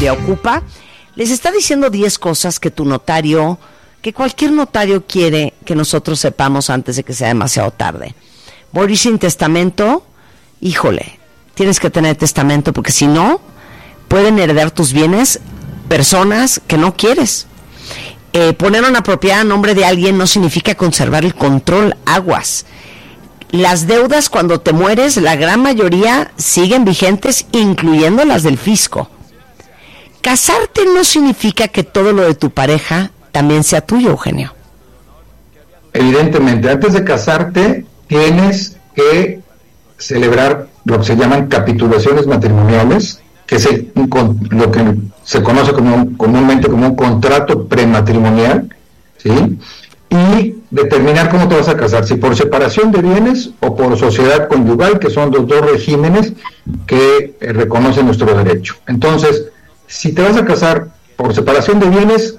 Biblia Ocupa, les está diciendo 10 cosas que tu notario, que cualquier notario quiere que nosotros sepamos antes de que sea demasiado tarde. Morir sin testamento, híjole, tienes que tener testamento porque si no, pueden heredar tus bienes personas que no quieres. Poner una propiedad a nombre de alguien no significa conservar el control, aguas. Las deudas cuando te mueres, la gran mayoría siguen vigentes, incluyendo las del fisco. Casarte no significa que todo lo de tu pareja también sea tuyo, Eugenio. Evidentemente, antes de casarte tienes que celebrar lo que se llaman capitulaciones matrimoniales, que es lo que se conoce comúnmente como un contrato prematrimonial, ¿sí? Y determinar cómo te vas a casar, si por separación de bienes o por sociedad conyugal, que son los dos regímenes que reconocen nuestro derecho. Entonces, si te vas a casar por separación de bienes,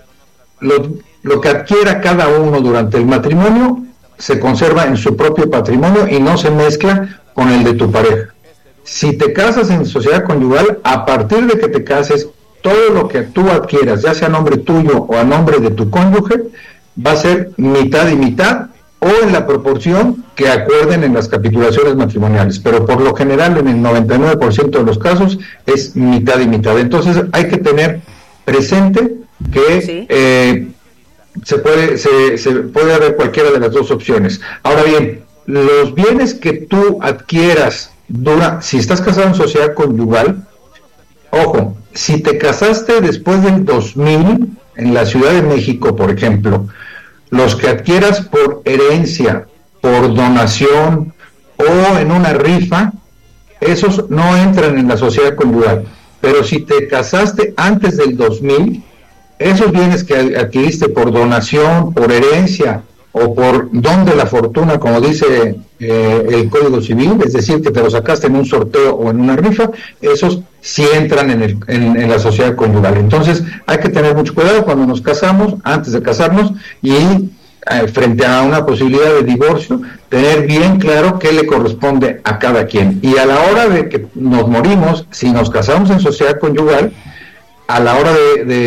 lo que adquiera cada uno durante el matrimonio se conserva en su propio patrimonio y no se mezcla con el de tu pareja. Si te casas en sociedad conyugal, a partir de que te cases, todo lo que tú adquieras, ya sea a nombre tuyo o a nombre de tu cónyuge, va a ser mitad y mitad o en la proporción que acuerden en las capitulaciones matrimoniales, pero por lo general en el 99% de los casos es mitad y mitad. Entonces hay que tener presente que ¿sí? Se puede haber cualquiera de las dos opciones. Ahora bien, los bienes que tú adquieras si estás casado en sociedad conyugal, ojo, si te casaste después del 2000 en la Ciudad de México, por ejemplo, los que adquieras por herencia, por donación o en una rifa, esos no entran en la sociedad conyugal. Pero si te casaste antes del 2000, esos bienes que adquiriste por donación, por herencia o por don de la fortuna, como dice el Código Civil, es decir, que te lo sacaste en un sorteo o en una rifa, esos sí entran en la sociedad conyugal. Entonces hay que tener mucho cuidado cuando nos casamos, antes de casarnos, y frente a una posibilidad de divorcio, tener bien claro qué le corresponde a cada quien. Y a la hora de que nos morimos, si nos casamos en sociedad conyugal, a la hora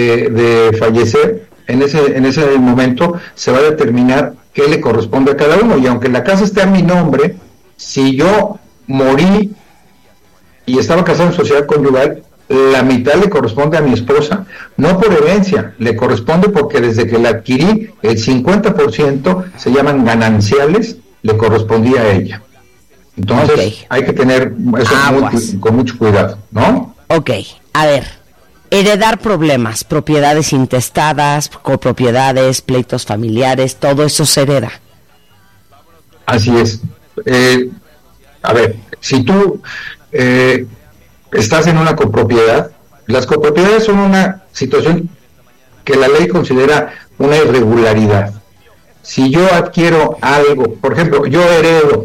de fallecer, en ese momento se va a determinar qué le corresponde a cada uno. Y aunque la casa esté a mi nombre, si yo morí y estaba casado en sociedad conyugal, la mitad le corresponde a mi esposa, no por herencia, le corresponde porque desde que la adquirí, el 50% se llaman gananciales, le correspondía a ella. Entonces, hay que tener eso con mucho cuidado, ¿no? Ok, a ver, heredar problemas, propiedades intestadas, copropiedades, pleitos familiares, todo eso se hereda. Así es. A ver, si tú estás en una copropiedad, las copropiedades son una situación que la ley considera una irregularidad. Si yo adquiero algo, por ejemplo, yo heredo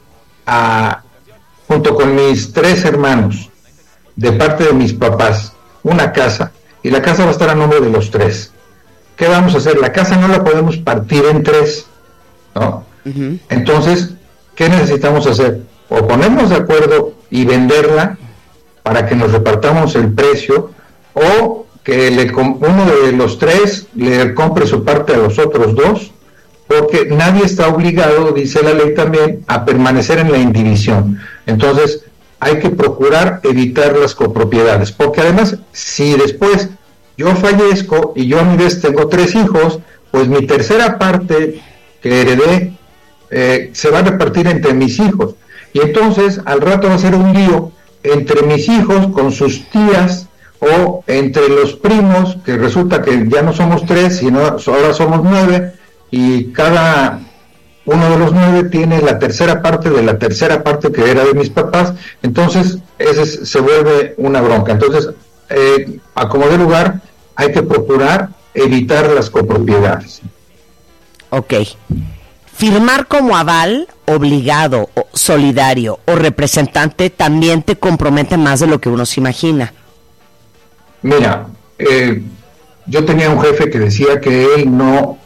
junto con mis 3 hermanos, de parte de mis papás, una casa, y la casa va a estar a nombre de los 3. ¿Qué vamos a hacer? La casa no la podemos partir en 3, ¿no? Uh-huh. Entonces, ¿qué necesitamos hacer? O ponernos de acuerdo y venderla para que nos repartamos el precio, o que uno de los 3 le compre su parte a los otros 2, porque nadie está obligado, dice la ley también, a permanecer en la indivisión. Entonces, hay que procurar evitar las copropiedades, porque además, si después yo fallezco y yo a mi vez tengo 3 hijos, pues mi tercera parte que heredé se va a repartir entre mis hijos, y entonces al rato va a ser un lío entre mis hijos con sus tías, o entre los primos, que resulta que ya no somos 3, sino ahora somos 9, y cada uno de los 9 tiene la tercera parte de la tercera parte que era de mis papás. Entonces ese se vuelve una bronca. Entonces, a como de lugar, hay que procurar evitar las copropiedades. Ok. Firmar como aval, obligado, o solidario o representante también te compromete más de lo que uno se imagina. Mira, yo tenía un jefe que decía que él no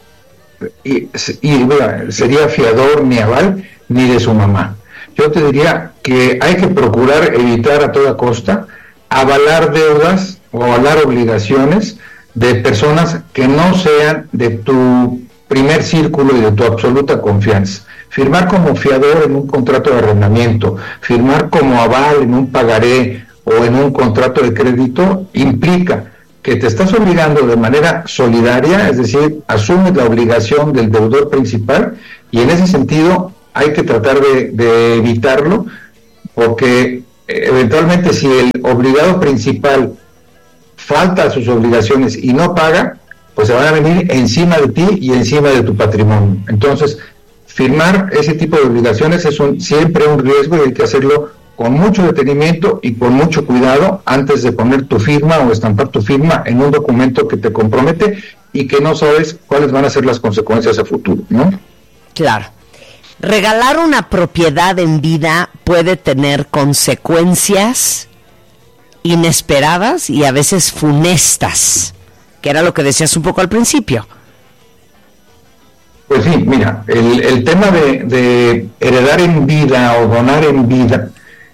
sería fiador ni aval ni de su mamá. Yo te diría que hay que procurar evitar a toda costa avalar deudas o avalar obligaciones de personas que no sean de tu primer círculo y de tu absoluta confianza. Firmar como fiador en un contrato de arrendamiento, firmar como aval en un pagaré o en un contrato de crédito implica que te estás obligando de manera solidaria, es decir, asumes la obligación del deudor principal, y en ese sentido hay que tratar de evitarlo, porque eventualmente si el obligado principal falta a sus obligaciones y no paga, pues se van a venir encima de ti y encima de tu patrimonio. Entonces, firmar ese tipo de obligaciones es siempre un riesgo, y hay que hacerlo con mucho detenimiento y con mucho cuidado antes de poner tu firma o estampar tu firma en un documento que te compromete y que no sabes cuáles van a ser las consecuencias a futuro, ¿no? Claro. Regalar una propiedad en vida puede tener consecuencias inesperadas y a veces funestas, que era lo que decías un poco al principio. Pues sí, mira, el tema de heredar en vida o donar en vida,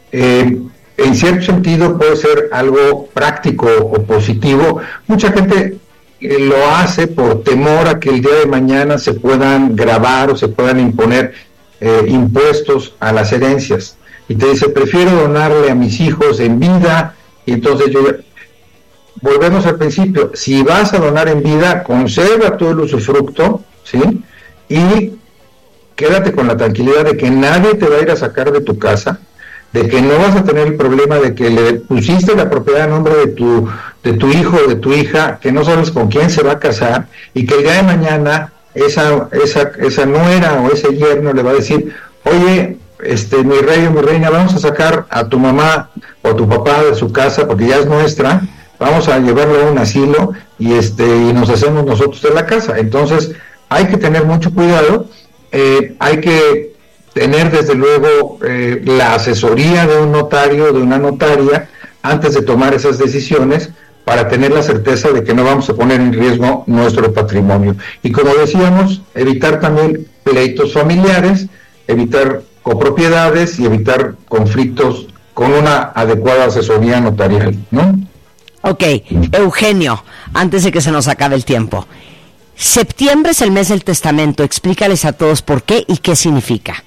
en cierto sentido puede ser algo práctico o positivo. Mucha gente lo hace por temor a que el día de mañana se puedan gravar o se puedan imponer impuestos a las herencias. Y te dice, prefiero donarle a mis hijos en vida. Y entonces volvemos al principio, si vas a donar en vida, conserva todo el usufructo, ¿sí? Y quédate con la tranquilidad de que nadie te va a ir a sacar de tu casa, de que no vas a tener el problema de que le pusiste la propiedad a nombre de tu hijo o de tu hija, que no sabes con quién se va a casar, y que el día de mañana esa nuera o ese yerno le va a decir, oye, mi rey o mi reina, vamos a sacar a tu mamá o a tu papá de su casa porque ya es nuestra, vamos a llevarlo a un asilo y nos hacemos nosotros de la casa. Entonces hay que tener mucho cuidado, hay que tener desde luego la asesoría de un notario, de una notaria, antes de tomar esas decisiones, para tener la certeza de que no vamos a poner en riesgo nuestro patrimonio. Y como decíamos, evitar también pleitos familiares, evitar copropiedades y evitar conflictos con una adecuada asesoría notarial, ¿no? Ok, Eugenio, antes de que se nos acabe el tiempo, septiembre es el mes del testamento, explícales a todos por qué y qué significa.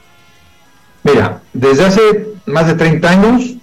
Mira, desde hace más de 30 años,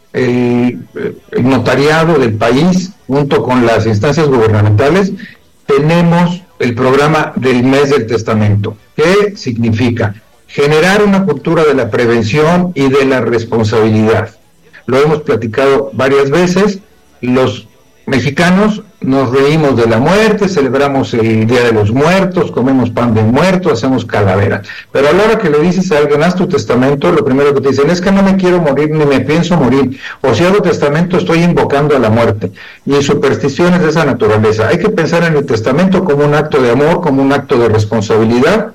el notariado del país, junto con las instancias gubernamentales, tenemos el programa del mes del testamento. ¿Qué significa? Generar una cultura de la prevención y de la responsabilidad. Lo hemos platicado varias veces. Los mexicanos nos reímos de la muerte, celebramos el Día de los Muertos, comemos pan de muerto, hacemos calaveras. Pero a la hora que le dices a alguien, haz tu testamento, lo primero que te dicen es que no me quiero morir ni me pienso morir. O si hago testamento estoy invocando a la muerte. Y supersticiones de esa naturaleza. Hay que pensar en el testamento como un acto de amor, como un acto de responsabilidad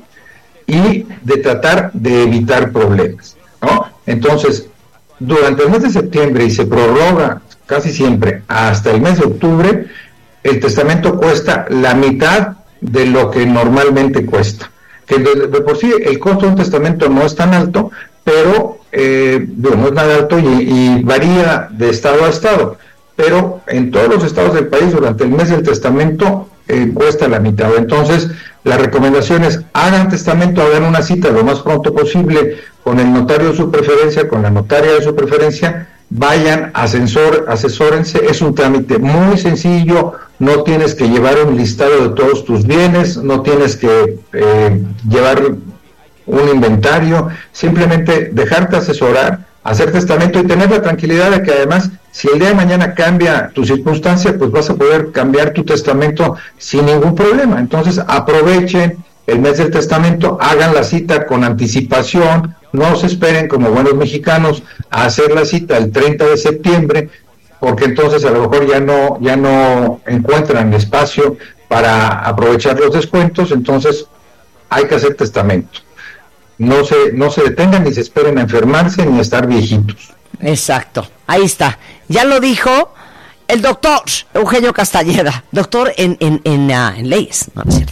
y de tratar de evitar problemas, ¿no? Entonces, durante el mes de septiembre, y se prorroga casi siempre hasta el mes de octubre, el testamento cuesta la mitad de lo que normalmente cuesta. Que de por sí el costo de un testamento no es tan alto, pero no es nada alto y varía de estado a estado. Pero en todos los estados del país, durante el mes del testamento, cuesta la mitad. Entonces, la recomendación es, hagan testamento, hagan una cita lo más pronto posible con el notario de su preferencia, con la notaria de su preferencia, vayan, asesórense, es un trámite muy sencillo, no tienes que llevar un listado de todos tus bienes, no tienes que llevar un inventario, simplemente dejarte asesorar, hacer testamento y tener la tranquilidad de que además, si el día de mañana cambia tu circunstancia, pues vas a poder cambiar tu testamento sin ningún problema. Entonces aprovechen el mes del testamento, hagan la cita con anticipación, no se esperen como buenos mexicanos a hacer la cita el 30 de septiembre, porque entonces a lo mejor ya no encuentran espacio para aprovechar los descuentos. Entonces hay que hacer testamento. No se detengan ni se esperen a enfermarse ni a estar viejitos. Exacto, ahí está. Ya lo dijo el doctor Eugenio Castañeda, doctor en leyes, no es cierto,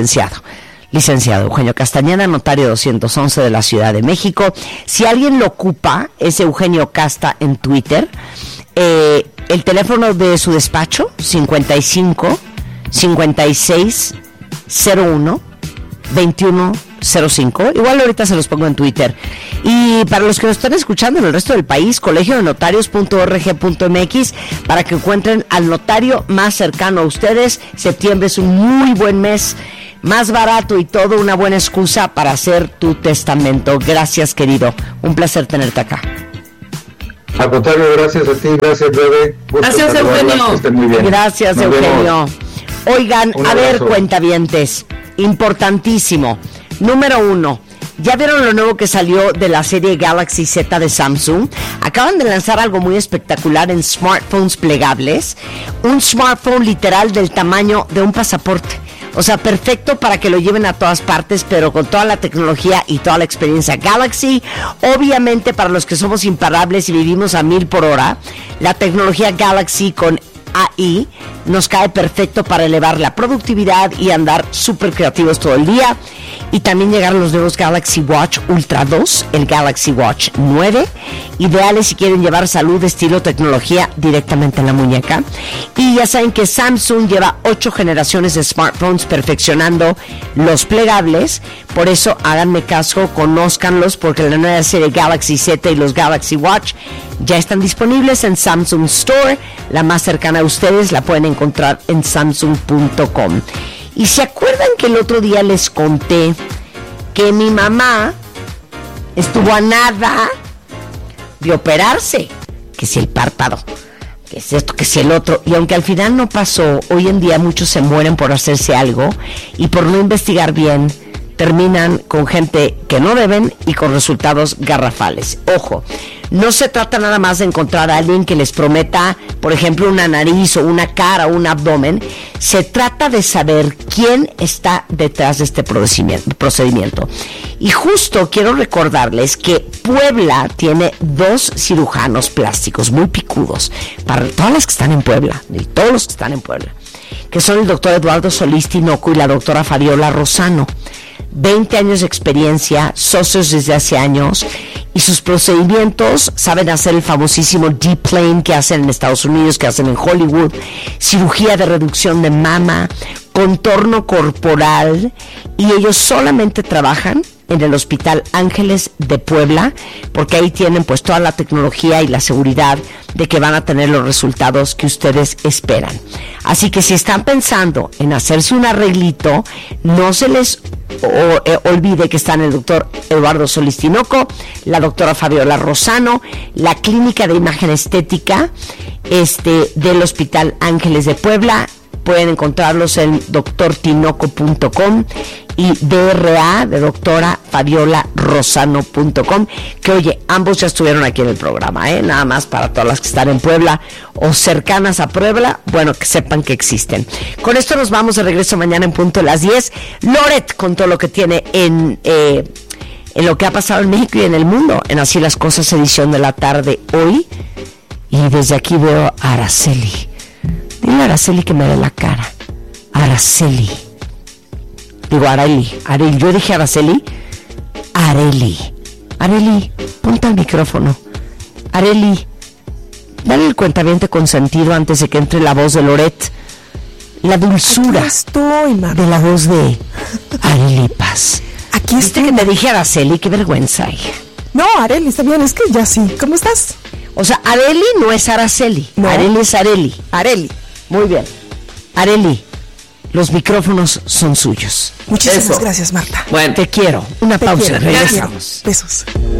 licenciado Eugenio Castañeda, notario 211 de la Ciudad de México. Si alguien lo ocupa, es Eugenio Casta en Twitter. el teléfono de su despacho, 55 56 01 21 05. Igual ahorita se los pongo en Twitter. Y para los que nos están escuchando en el resto del país, colegiodenotarios.org.mx, para que encuentren al notario más cercano a ustedes. Septiembre es un muy buen mes, más barato y todo una buena excusa para hacer tu testamento. Gracias, querido. Un placer tenerte acá. Al contrario, gracias a ti, gracias, Bebe. Gracias, Eugenio. Que esté muy bien. Gracias, Nos Eugenio. vemos. Oigan, Un a ver, abrazo. cuentavientes, importantísimo. Número 1, ¿ya vieron lo nuevo que salió de la serie Galaxy Z de Samsung? Acaban de lanzar algo muy espectacular en smartphones plegables. Un smartphone literal del tamaño de un pasaporte. O sea, perfecto para que lo lleven a todas partes, pero con toda la tecnología y toda la experiencia Galaxy. Obviamente, para los que somos imparables y vivimos a 1000 por hora, la tecnología Galaxy con AI nos cae perfecto para elevar la productividad y andar súper creativos todo el día. Y también llegaron los nuevos Galaxy Watch Ultra 2, el Galaxy Watch 9, ideales si quieren llevar salud, estilo, tecnología directamente en la muñeca. Y ya saben que Samsung lleva 8 generaciones de smartphones perfeccionando los plegables. Por eso háganme caso, conózcanlos, porque la nueva serie Galaxy Z y los Galaxy Watch ya están disponibles en Samsung Store. La más cercana a ustedes la pueden encontrar en samsung.com. Y se acuerdan que el otro día les conté que mi mamá estuvo a nada de operarse, que si el párpado, que si esto, que si el otro, y aunque al final no pasó, hoy en día muchos se mueren por hacerse algo y por no investigar bien terminan con gente que no deben y con resultados garrafales. Ojo, no se trata nada más de encontrar a alguien que les prometa, por ejemplo, una nariz o una cara o un abdomen. Se trata de saber quién está detrás de este procedimiento. Y justo quiero recordarles que Puebla tiene 2 cirujanos plásticos muy picudos, para todas las que están en Puebla, y todos los que están en Puebla, que son el doctor Eduardo Solís Tinoco y la doctora Fabiola Rosano. 20 años de experiencia, socios desde hace años, y sus procedimientos saben hacer el famosísimo D-Plane que hacen en Estados Unidos, que hacen en Hollywood, cirugía de reducción de mama, contorno corporal, y ellos solamente trabajan en el Hospital Ángeles de Puebla, porque ahí tienen pues toda la tecnología y la seguridad de que van a tener los resultados que ustedes esperan. Así que si están pensando en hacerse un arreglito, no se les olvide que están el doctor Eduardo Solís Tinoco, la doctora Fabiola Rosano, la clínica de imagen estética del Hospital Ángeles de Puebla. Pueden encontrarlos en doctortinoco.com y DRA de doctora Fabiola Rosano.com, que oye, ambos ya estuvieron aquí en el programa, nada más para todas las que están en Puebla o cercanas a Puebla, bueno, que sepan que existen. Con esto nos vamos de regreso mañana en punto a las 10. Loret con todo lo que tiene en lo que ha pasado en México y en el mundo, en Así las Cosas, edición de la tarde hoy. Y desde aquí veo a Araceli. Dile a Araceli que me dé la cara. Araceli. Digo, Areli. Yo dije Araceli. Areli. Areli, ponte al micrófono. Areli, dale el cuentaviente consentido antes de que entre la voz de Loret. La dulzura. Aquí estoy, mamá. De la voz de Areli Paz. Aquí ¿Viste estoy. que te dije Araceli? Qué vergüenza, hija. No, Areli, está bien, es que ya sí. ¿Cómo estás? O sea, Areli no es Araceli. No. Areli es Areli. Areli. Muy bien. Areli, los micrófonos son suyos. Muchísimas Eso. gracias, Marta. Bueno, Te quiero. Una Te pausa. quiero. Regresamos. Besos.